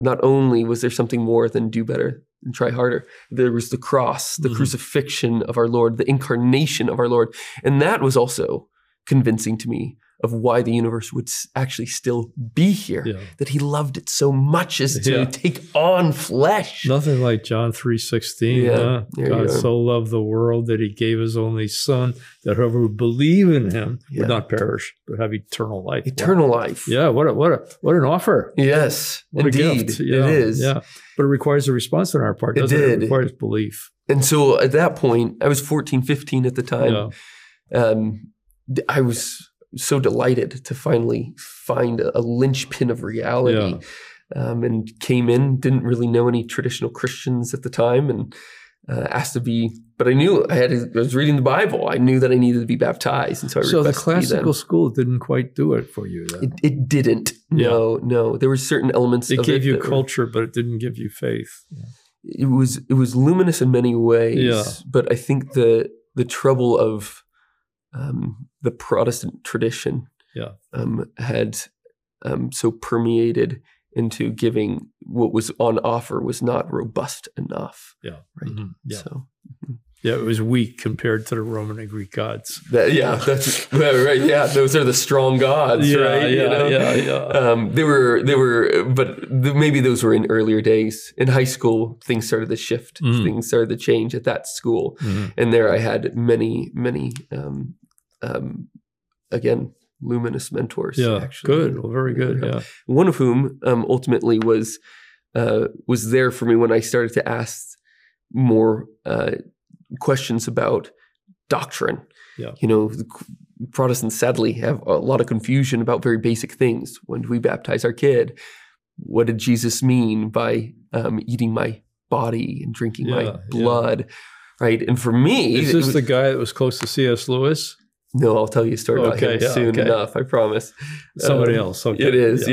not only was there something more than do better and try harder, there was the cross, the crucifixion of our Lord, the incarnation of our Lord. And that was also convincing to me of why the universe would actually still be here, that he loved it so much as to take on flesh. Nothing like John 3:16. God so loved the world that he gave his only son, that whoever would believe in him would not perish, but have eternal life. Eternal life. Yeah, what an offer. Yes, what indeed. A gift. It is. Yeah, but it requires a response on our part, doesn't it? It requires belief. And so at that point, I was 14, 15 at the time. I was so delighted to finally find a linchpin of reality, and came in, didn't really know any traditional Christians at the time, and asked to be, but I knew I was reading the Bible. I knew that I needed to be baptized. And so the classical school didn't quite do it for you then? It didn't. No. There were certain elements of it. It gave you culture, but it didn't give you faith. It was luminous in many ways, but I think the trouble of the Protestant tradition had so permeated into giving what was on offer was not robust enough. Right. So. Yeah, it was weak compared to the Roman and Greek gods. That's right. Yeah, those are the strong gods, right? They were, but maybe those were in earlier days. In high school, things started to shift. Things started to change at that school, and there I had many, again, luminous mentors. Actually. Good. Well, very good. Yeah. One of whom ultimately was there for me when I started to ask more questions about doctrine. Protestants sadly have a lot of confusion about very basic things. When do we baptize our kid? What did Jesus mean by eating my body and drinking my blood? Right. And for me, is this the guy that was close to C.S. Lewis? No, I'll tell you a story about him soon enough. I promise. Somebody else. Okay. It is.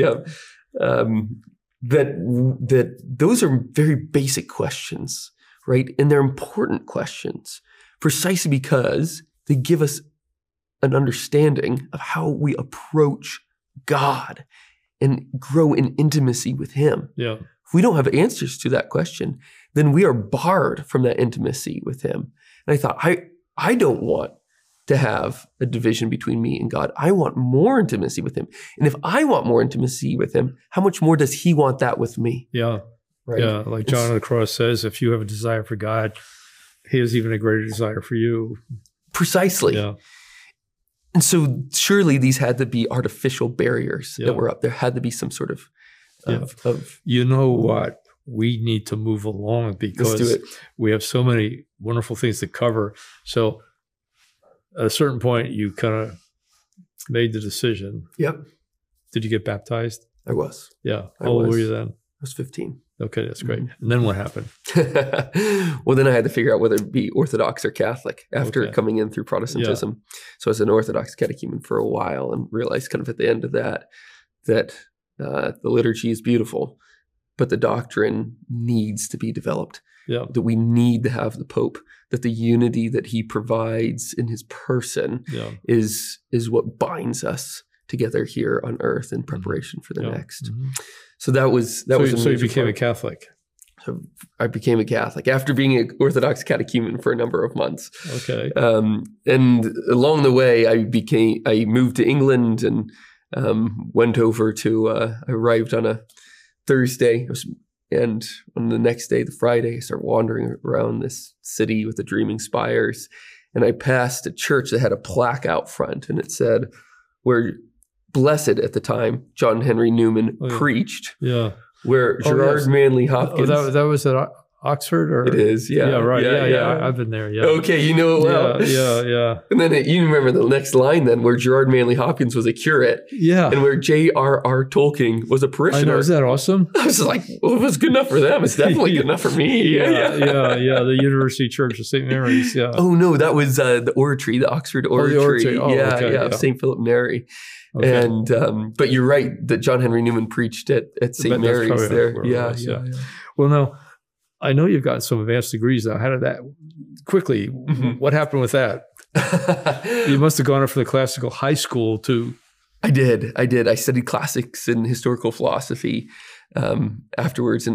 That those are very basic questions. Right? And they're important questions precisely because they give us an understanding of how we approach God and grow in intimacy with him. If we don't have answers to that question, then we are barred from that intimacy with him. And I thought, I don't want to have a division between me and God. I want more intimacy with him. And if I want more intimacy with him, how much more does he want that with me? Right. Yeah, like John of the Cross says, if you have a desire for God, he has even a greater desire for you. Precisely. And so surely these had to be artificial barriers that were up. There had to be some sort of you know what? We need to move along because we have so many wonderful things to cover. So at a certain point, you kind of made the decision. Did you get baptized? I was. How old were you then? I was 15. Okay, that's great. And then what happened? Well, then I had to figure out whether to be Orthodox or Catholic after coming in through Protestantism. So I was an Orthodox catechumen for a while and realized kind of at the end of that the liturgy is beautiful, but the doctrine needs to be developed. That we need to have the Pope, that the unity that he provides in his person is what binds us together here on earth in preparation for the next. So that was so you became a Catholic. So I became a Catholic after being an Orthodox catechumen for a number of months. Okay. And along the way, I moved to England and went over to. I arrived on a Thursday, and on the next day, the Friday, I started wandering around this city with the dreaming spires, and I passed a church that had a plaque out front, and it said, "Where blessed at the time John Henry Newman preached." Where Gerard Manley Hopkins. That was at Oxford, or it is. Right. Yeah. I've been there. Okay, you know it well. Yeah. And then you remember the next line then, where Gerard Manley Hopkins was a curate. And where J.R.R. Tolkien was a parishioner. I know. Is that awesome? I was like, well, if it's good enough for them, it's definitely good enough for me. The University Church of St. Mary's. Oh no, that was the oratory, the Oxford Oratory. Of St. Philip Neri. Okay. And but you're right that John Henry Newman preached at St. Mary's there. Well, now I know you've gotten some advanced degrees now. How did that quickly? What happened with that? You must have gone up from the classical high school to. I did. I studied classics and historical philosophy afterwards.